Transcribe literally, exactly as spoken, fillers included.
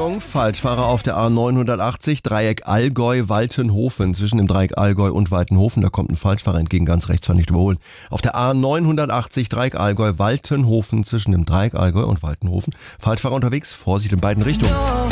Achtung, Falschfahrer auf der A neunhundertachtzig, Dreieck Allgäu-Waltenhofen. Zwischen dem Dreieck Allgäu und Waltenhofen, da kommt ein Falschfahrer entgegen, ganz rechts, fahr nicht überholen. Auf der A neunhundertachtzig, Dreieck Allgäu-Waltenhofen, zwischen dem Dreieck Allgäu und Waltenhofen. Falschfahrer unterwegs, Vorsicht in beiden Richtungen.